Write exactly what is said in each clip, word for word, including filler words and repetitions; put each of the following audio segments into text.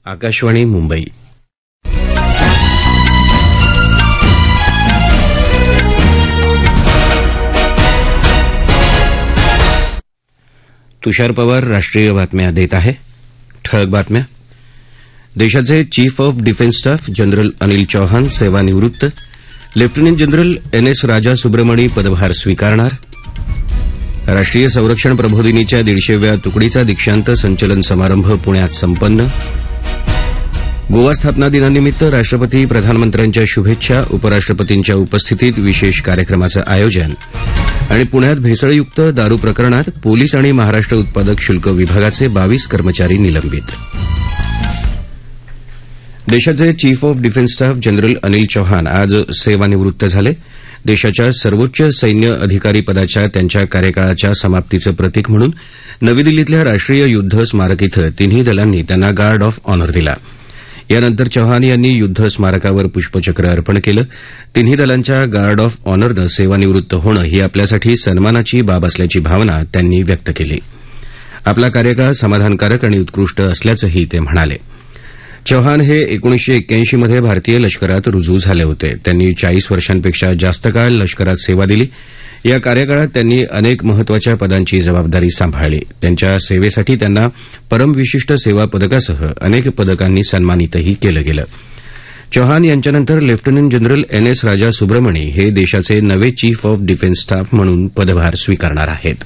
आकाशवाणी मुंबई. तुषार पवार राष्ट्रीय बातम्या देत आहे. ठळक बातम्या. देशाचे chief of defence staff general Anil Chauhan सेवानिवृत्त. लेफ्टनंट जनरल एन एस राजा सुब्रमणी पदभार स्वीकारणार. राष्ट्रीय संरक्षण प्रबोधिनीच्या दीडशेव्या तुकडीचा दीक्षांत संचलन समारंभ पुण्यात संपन्न. गोवा स्थापना दिनानिमित्त राष्ट्रपती प्रधानमंत्र्यांच्या शुभेच्छा. उपराष्ट्रपतींच्या उपस्थितीत विशेष कार्यक्रमाचं आयोजन. आणि पुण्यात भेसळयुक्त दारू प्रकरणात पोलीस आणि महाराष्ट्र उत्पादक शुल्क विभागाचे बावीस कर्मचारी निलंबित. देशाचे chief of defence staff general Anil Chauhan आज सेवानिवृत्त झाले. देशाच्या सर्वोच्च सैन्य अधिकारी पदाच्या त्यांच्या कार्यकाळाच्या समाप्तीचं प्रतीक म्हणून नवी दिल्लीतल्या राष्ट्रीय युद्ध स्मारक इथं तिन्ही दलांनी त्यांना गार्ड ऑफ ऑनर दिला. यानंतर चौहान यांनी युद्ध स्मारकावर पुष्पचक्र अर्पण केलं. तिन्ही दलांच्या गार्ड ऑफ ऑनरनं सेवानिवृत्त होणं ही आपल्यासाठी सन्मानाची बाब असल्याची भावना त्यांनी व्यक्त केली. आपला कार्यकाळ समाधानकारक आणि उत्कृष्ट असल्याचंही ते म्हणाले. चौहान हे एकोणीसशे एक्क्याऐंशी मध्ये भारतीय लष्करात रुजू झाले होते. त्यांनी चाळीस वर्षांपेक्षा जास्त काळ लष्करात सेवा दिली. या कार्यकाळात त्यांनी अनेक महत्वाच्या पदांची जबाबदारी सांभाळली. त्यांच्या सेवेसाठी त्यांना परमविशिष्ट सेवा पदकासह अनेक पदकांनी सन्मानितही केलं गेलं. चौहान यांच्यानंतर लेफ्टनंट जनरल एन एस राजा सुब्रमणी हे देशाचे नवे चीफ ऑफ डिफेन्स स्टाफ म्हणून पदभार स्वीकारणार आहेत.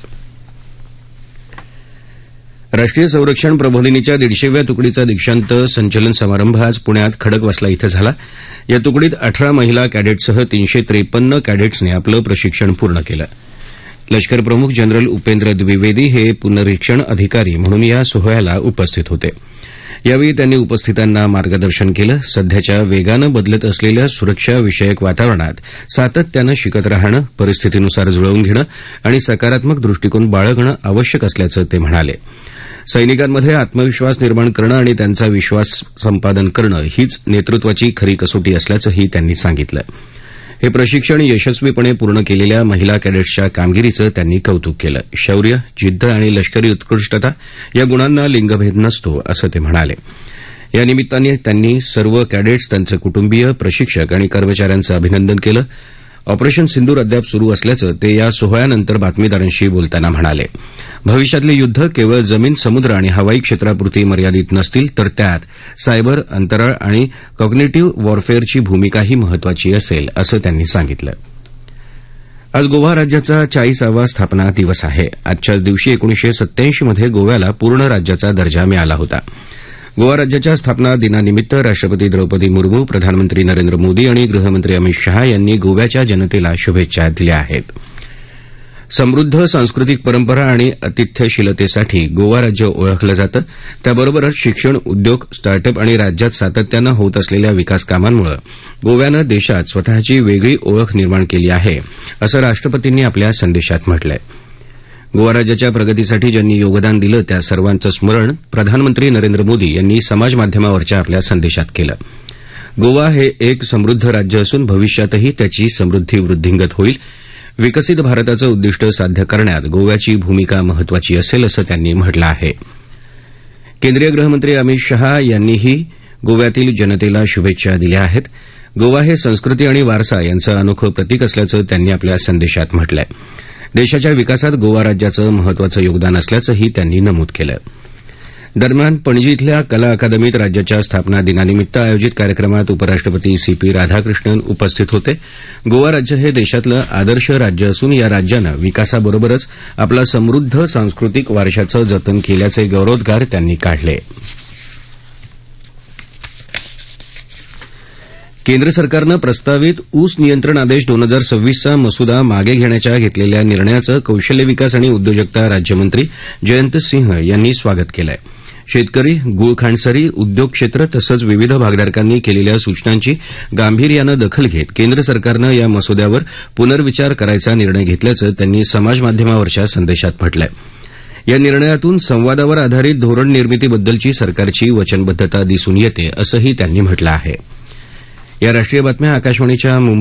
राष्ट्रीय संरक्षण प्रबोधिनीच्या दीडशेव्या तुकडीचा दीक्षांत संचलन समारंभ आज पुण्यात खडकवासला इथं झाला. या तुकडीत अठरा महिला कॅडेट्ससह तीनशे त्रेपन्न कॅडेट्सने आपलं प्रशिक्षण पूर्ण केलं. लष्कर प्रमुख जनरल उपेंद्र द्विवेदी हे पुनरीक्षण अधिकारी म्हणून या सोहळ्याला उपस्थित होते. यावेळी त्यांनी उपस्थितांना मार्गदर्शन केलं. सध्याच्या वेगानं बदलत असलेल्या सुरक्षा विषयक वातावरणात सातत्यानं शिकत राहणं, परिस्थितीनुसार जुळवून घेणं आणि सकारात्मक दृष्टिकोन बाळगणं आवश्यक असल्याचं ते म्हणाले. सैनिकांमध्ये आत्मविश्वास निर्माण करणं आणि त्यांचा विश्वास संपादन करणं हीच नेतृत्वाची खरी कसोटी असल्याचंही त्यांनी सांगितलं. हे प्रशिक्षण यशस्वीपणे पूर्ण केलेल्या महिला कॅडेट्सच्या कामगिरीचं त्यांनी कौतुक केलं. शौर्य, जिद्द आणि लष्करी उत्कृष्टता या गुणांना लिंगभेद नसतो असं ते म्हणाले. या निमित्ताने त्यांनी सर्व कॅडेट्स, त्यांचे कुटुंबीय, प्रशिक्षक आणि कर्मचाऱ्यांचं अभिनंदन केलं. ऑपरेशन सिंदूर अद्याप सुरू असल्याचं ते या सोहळ्यानंतर बातमीदारांशी बोलताना म्हणाले. भविष्यातले युद्ध केवळ जमीन, समुद्र आणि हवाई क्षेत्रापुरती मर्यादित नसतील, तर त्यात सायबर, अंतराळ आणि कॉग्निटिव्ह वॉरफेअरची भूमिकाही महत्वाची असेल असं त्यांनी सांगितलं. आज गोवा राज्याचा चाळीसावा स्थापना दिवस आहे. आजच्याच दिवशी एकोणीसशे सत्त्याऐंशी मध्ये गोव्याला पूर्ण राज्याचा दर्जा मिळाला होता. गोवा राज्याच्या स्थापना दिनानिमित्त राष्ट्रपती द्रौपदी मुर्मू, प्रधानमंत्री नरेंद्र मोदी आणि गृहमंत्री अमित शहा यांनी गोव्याच्या जनतेला शुभेच्छा दिल्या आहेत. समृद्ध सांस्कृतिक परंपरा आणि आतिथ्यशीलतेसाठी गोवा राज्य ओळखलं जातं. त्याबरोबरच शिक्षण, उद्योग, स्टार्टअप आणि राज्यात सातत्यानं होत असलेल्या विकास कामांमुळे गोव्यानं देशात स्वतःची वेगळी ओळख निर्माण केली आहे असं राष्ट्रपतींनी आपल्या संदेशात म्हटलंय. गोवा राज्याच्या प्रगतीसाठी ज्यांनी योगदान दिलं त्या सर्वांचं स्मरण प्रधानमंत्री नरेंद्र मोदी यांनी समाजमाध्यमावरच्या आपल्या संदेशात केलं. गोवा हे एक समृद्ध राज्य असून भविष्यातही त्याची समृद्धी वृद्धिंगत होईल. विकसित भारताचं उद्दिष्ट साध्य करण्यात गोव्याची भूमिका महत्वाची असेल असं त्यांनी म्हटलं आहे. केंद्रीय गृहमंत्री अमित शहा यांनीही गोव्यातील जनतेला शुभेच्छा दिल्या आहेत. गोवा हे संस्कृती आणि वारसा यांचं अनोखं प्रतीक असल्याचं त्यांनी आपल्या संदेशात म्हटलंय. देशाच्या विकासात गोवा राज्याचं महत्वाचं योगदान असल्याचंही त्यांनी नमूद केलं. दरम्यान पणजी इथल्या कला अकादमीत राज्याच्या स्थापना दिनानिमित्त आयोजित कार्यक्रमात उपराष्ट्रपती सी पी राधाकृष्णन उपस्थित होते. गोवा राज्य हे देशातलं आदर्श राज्य असून या राज्यानं विकासाबरोबरच आपला समृद्ध सांस्कृतिक वारशाचं जतन केल्याचे गौरवोद्गार त्यांनी काढले. केंद्र सरकारनं प्रस्तावित ऊस नियंत्रण आदेश दोन हजार सव्वीसचा मसुदा मागे घेण्याच्या घेतलेल्या निर्णयाचं कौशल्य विकास आणि उद्योजकता राज्यमंत्री जयंत सिंह यांनी स्वागत केलंय. शेतकरी, गूळ खांडसारी, उद्योग क्षेत्र तसंच विविध भागधारकांनी केलेल्या सूचनांची गांभीर्यानं दखल घेत केंद्र सरकारनं या मसुद्यावर पुनर्विचार करायचा निर्णय घेतल्याचं त्यांनी समाजमाध्यमावरच्या संदेशात म्हटलंय. या निर्णयातून संवादावर आधारित धोरण निर्मितीबद्दलची सरकारची वचनबद्धता दिसून येते असंही त्यांनी म्हटलं आहे. या राष्ट्रीय बातम्या आकाशवाणीच्या